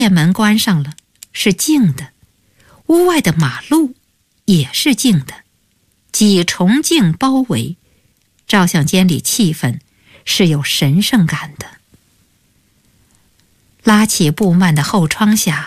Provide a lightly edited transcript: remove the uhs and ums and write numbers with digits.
店门关上了，是静的；屋外的马路也是静的，几重镜包围，照相间里气氛是有神圣感的。拉起布幔的后窗下，